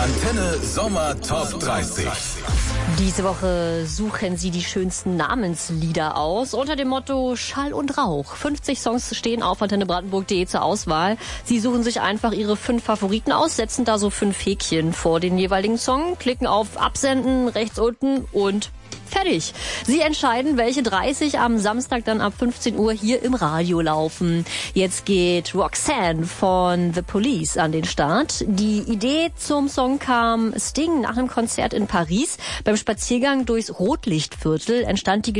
Antenne Sommer Top 30. Diese Woche suchen Sie die schönsten Namenslieder aus unter dem Motto Schall und Rauch. 50 Songs stehen auf antennebrandenburg.de zur Auswahl. Sie suchen sich einfach Ihre 5 Favoriten aus, setzen da so 5 Häkchen vor den jeweiligen Song, klicken auf Absenden rechts unten und fertig. Sie entscheiden, welche 30 am Samstag dann ab 15 Uhr hier im Radio laufen. Jetzt geht Roxanne von The Police an den Start. Die Idee zum Song kam Sting nach einem Konzert in Paris. Beim Spaziergang durchs Rotlichtviertel entstand die